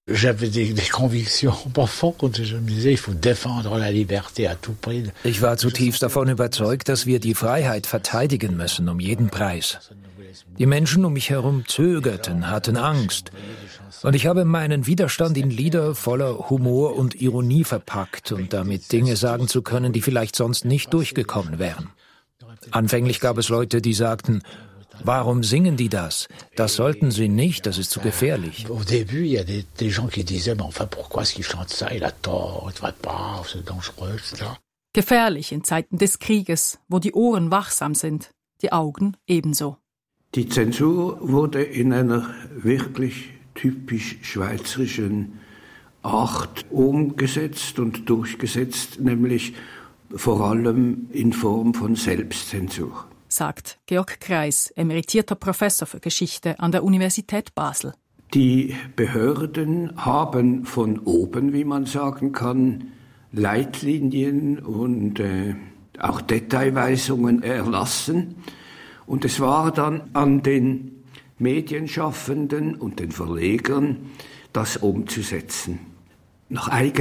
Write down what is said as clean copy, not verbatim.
J'avais des convictions profondes. Je me disais, il faut défendre la liberté à tout prix. Ich war zutiefst davon überzeugt, dass wir die Freiheit verteidigen müssen, um jeden Preis. Die Menschen um mich herum zögerten, hatten Angst. Und ich habe meinen Widerstand in Lieder voller Humor und Ironie verpackt, um damit Dinge sagen zu können, die vielleicht sonst nicht durchgekommen wären. Anfänglich gab es Leute, die sagten, warum singen die das? Das sollten sie nicht, das ist zu gefährlich. Au début, il y a des gens qui disaient, mais enfin, pourquoi est-ce qu'il chante ça? Il a tort, il devrait pas, c'est dangereux, etc. Gefährlich in Zeiten des Krieges, wo die Ohren wachsam sind, die Augen ebenso. Die Zensur wurde in einer wirklich typisch schweizerischen Art umgesetzt und durchgesetzt, nämlich vor allem in Form von Selbstzensur. Sagt Georg Kreis, emeritierter Professor für Geschichte an der Universität Basel. Die Behörden haben von oben, wie man sagen kann, Leitlinien und auch Detailweisungen erlassen. Und es war dann an den Medienschaffenden und den Verlegern, das umzusetzen. Nach